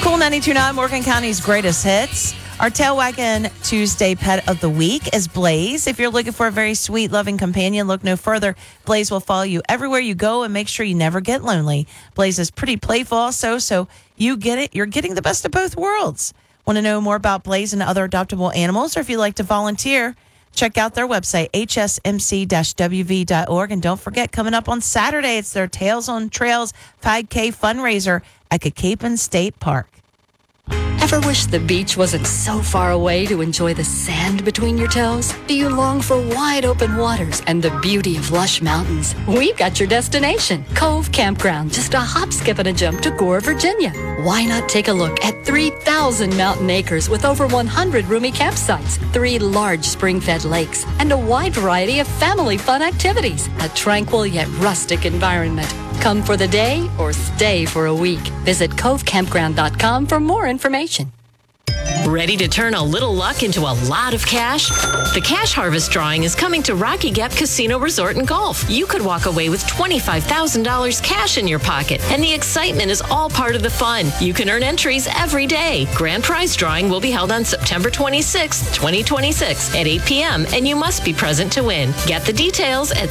Cool 92.9, Morgan County's greatest hits. Our Tail Wagging Tuesday pet of the week is Blaze. If you're looking for a very sweet, loving companion, look no further. Blaze will follow you everywhere you go and make sure you never get lonely. Blaze is pretty playful also, so you get it. You're getting the best of both worlds. Want to know more about Blaze and other adoptable animals, or if you'd like to volunteer, check out their website, hsmc-wv.org. And don't forget, coming up on Saturday, it's their Tails on Trails 5K fundraiser at Cacapen State Park. Ever wish the beach wasn't so far away to enjoy the sand between your toes? Do you long for wide open waters and the beauty of lush mountains? We've got your destination, Cove Campground, just a hop, skip, and a jump to Gore, Virginia. Why not take a look at 3,000 mountain acres with over 100 roomy campsites, 3 large spring-fed lakes, and a wide variety of family fun activities? A tranquil yet rustic environment. Come for the day or stay for a week. Visit covecampground.com for more information. Ready to turn a little luck into a lot of cash? The Cash Harvest Drawing is coming to Rocky Gap Casino Resort and Golf. You could walk away with $25,000 cash in your pocket, and the excitement is all part of the fun. You can earn entries every day. Grand prize drawing will be held on September 26th, 2026 at 8 p.m., and you must be present to win. Get the details at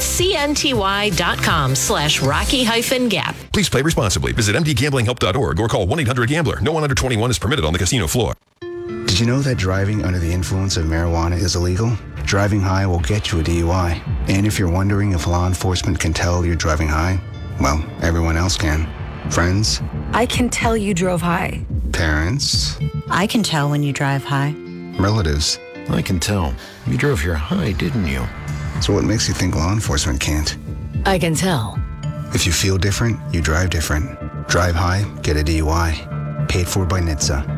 cnty.com/Rocky-Gap. Please play responsibly. Visit mdgamblinghelp.org or call 1-800-GAMBLER. No one under 21 is permitted on the casino floor. Did you know that driving under the influence of marijuana is illegal? Driving high will get you a DUI. And if you're wondering if law enforcement can tell you're driving high, well, everyone else can. Friends? I can tell you drove high. Parents? I can tell when you drive high. Relatives? I can tell. You drove here high, didn't you? So what makes you think law enforcement can't? I can tell. If you feel different, you drive different. Drive high, get a DUI. Paid for by NHTSA.